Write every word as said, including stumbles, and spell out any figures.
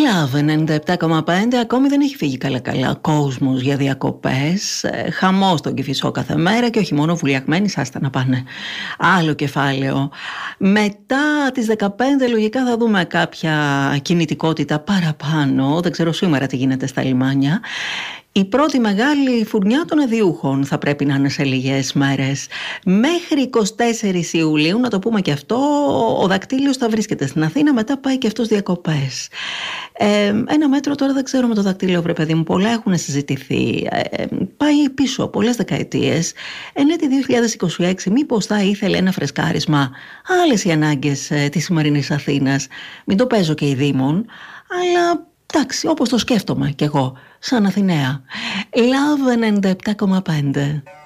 Λαβ ενενήντα επτά κόμμα πέντε, ακόμη δεν έχει φύγει καλά-καλά κόσμος για διακοπές. Ε, χαμός στον Κηφισό κάθε μέρα και όχι μόνο βουλιαγμένοι, σάστα να πάνε. Άλλο κεφάλαιο. Μετά τις δεκαπέντε λογικά θα δούμε κάποια κινητικότητα παραπάνω. Δεν ξέρω σήμερα τι γίνεται στα λιμάνια. Η πρώτη μεγάλη φουρνιά των αδιούχων θα πρέπει να είναι σε λίγες μέρες. Μέχρι εικοστή τέταρτη Ιουλίου, να το πούμε και αυτό, ο δακτύλιος θα βρίσκεται στην Αθήνα, μετά πάει και αυτός διακοπές. Ε, ένα μέτρο τώρα δεν ξέρω με το δακτύλιο, βρε παιδί μου, πολλά έχουν συζητηθεί. Ε, πάει πίσω πολλές δεκαετίες. Εν έτη δύο χιλιάδες είκοσι έξι, μήπως θα ήθελε ένα φρεσκάρισμα. Άλλες οι ανάγκες ε, της σημερινής Αθήνας. Μην το παίζω και η Δήμων, αλλά εντάξει, όπως το σκέφτομαι κι εγώ, σαν Αθηναία. Λαβ ενενήντα επτά κόμμα πέντε.